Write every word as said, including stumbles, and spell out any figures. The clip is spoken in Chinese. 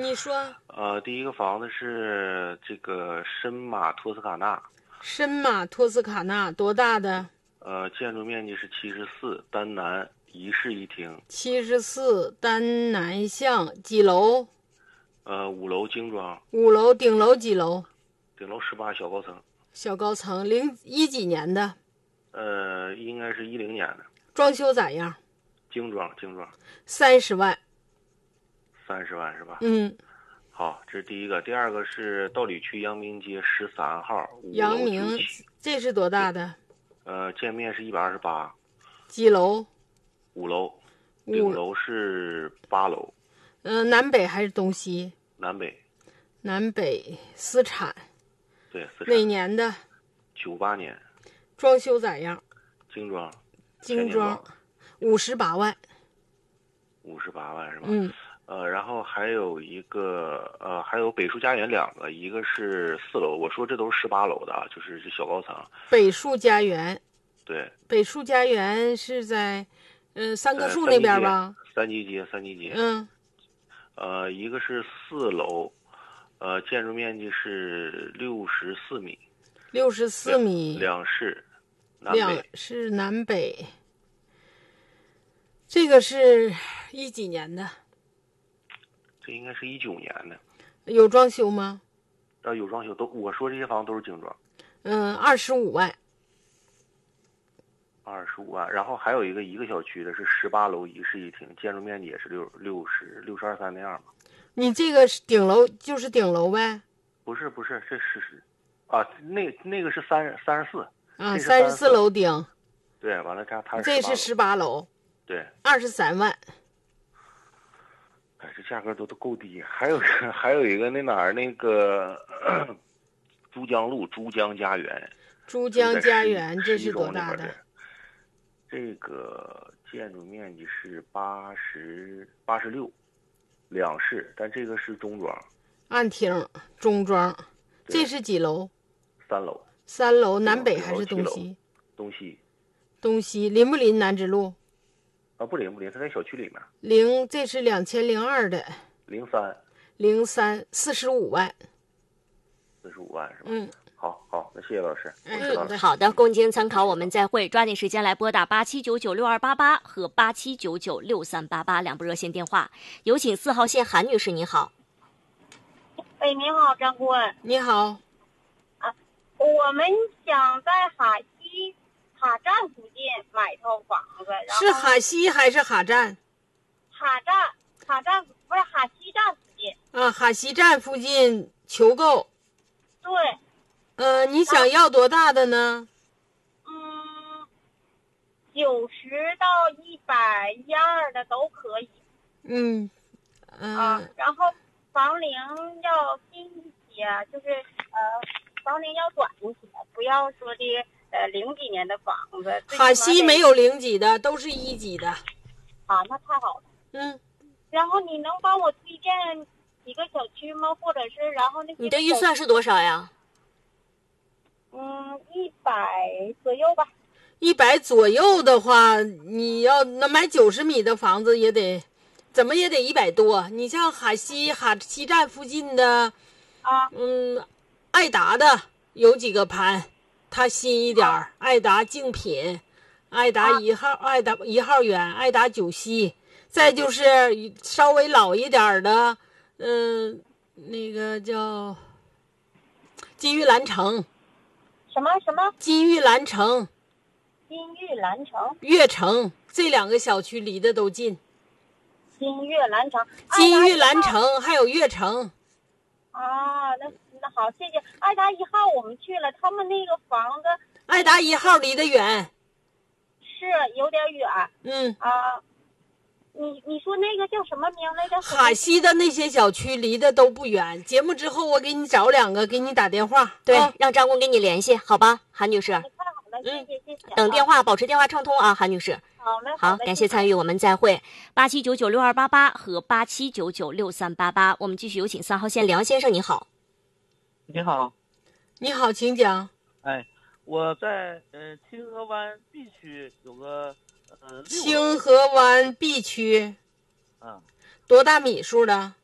你说。 呃，第一个房子是这个深马托斯卡纳。 深马托斯卡纳多大的？ 呃，建筑面积是七十四，单南，一室一厅。 七十四，单南向，几楼？ 呃，五楼精装。 五楼，顶楼几楼？ 顶楼十八，小高层。 小高层，零一几年的？ 呃，应该是一零年的。 装修咋样？ 精装，精装。 三十万。 三十万是吧？ 嗯。 好，这是第一个。第二个是道里区阳明街十三号。 阳明，这是多大的？ 呃，建面是一百二十八。 几楼？ 五楼。顶楼是八楼。 嗯、呃，南北还是东西？ 南北。 南北私产。 对，私产。 哪年的？ 九八年。 装修咋样？ 精装。 精装。五十八万。 五十八万是吧？ 嗯。 呃，然后还有一个呃，还有北树家园两个，一个是四楼，我说这都是十八楼的啊，就是这小高层。 北树家园。 对。 北树家园是在，呃，三棵树那边吧？ 三级街，三级街。 嗯。 呃，一个是四楼，呃，建筑面积是六十四米。 六十四米。 两室。南北。两室南北。这个是一几年的？ 这应该是一九年的。 有装修吗？ 啊，有装修，都我说这些房子都是精装。 嗯，二十五万。 二十五万，然后还有一个一个小区的是十八楼一室一厅，建筑面积也是六六十六十二三那样吧。 你这个是顶楼，就是顶楼呗？ 不是不是，这是是，啊，那那个是三三十四。 啊，三十四楼顶。 对，完了这它是这是十八楼。 对。 二十三万。 哎，这价格都都够低。还有还有一个那哪儿那个珠江路珠江家园。 珠江家园，这是多大的？ 这个建筑面积是八十八十六，两室，但这个是中装。 暗厅，中装。这是几楼？ 三楼。 三楼，南北还是东西？ 东西。 东西，临不临南直路？ 啊，不临不临，它在小区里面。 零，这是两千零二的。 零三。 零三，四十五万。 四十五万是吧？ 嗯。 好好，那谢谢老师。 嗯， 好的，供您参考。我们再会，抓紧时间来拨打八七九九六二八八和八七九九六三八八两部热线电话。有请四号线韩女士，你好。 哎，你好，张顾问。 你好。 啊，我们想在哈西哈站附近买套房子。 是哈西还是哈站？ 哈站，哈站不是哈西站附近。 啊，哈西站附近求购。 对。 呃，你想要多大的呢？ 嗯，九十到一百一二的都可以。 嗯，嗯、呃。 啊，然后房龄要新一些，就是呃，房龄要短一些，不要说的呃零几年的房子。 哈西没有零几的，都是一级的。 啊，那太好了。 嗯。 然后你能帮我推荐几个小区吗？或者是然后那些你的预算是多少呀？ 嗯，一百左右吧。 一百左右的话，你要那买九十米的房子也得，怎么也得一百多。你像哈西哈西站附近的， 啊， 嗯，爱达的有几个盘，它新一点儿， 啊、 爱达竞品，爱达一号，啊、爱达一号园，爱达九溪，再就是稍微老一点的，嗯，那个叫金玉兰城。 什么什么？ 金玉兰城。 金玉兰城。 悦城，这两个小区离得都近。 金玉兰城。 金玉兰城还有悦城。 啊，那那好，谢谢。爱达一号我们去了，他们那个房子。 爱达一号离得远。 是有点远。 嗯。 啊。你你说那个叫什么名来着？ 哈西的那些小区离得都不远。节目之后我给你找两个，给你打电话。 对， 啊、 让张工给你联系，好吧，韩女士。 太好了，谢谢谢谢。 等电话，保持电话畅通啊，韩女士。 好嘞。 好，感谢参与，我们再会。八七九九六二八八和八七九九六三八八，我们继续有请三号线梁先生，你好。 你好。 你好，请讲。 哎，我在呃清河湾 B 区有个。呃， 清河湾 B 区， 嗯， 多大米数的？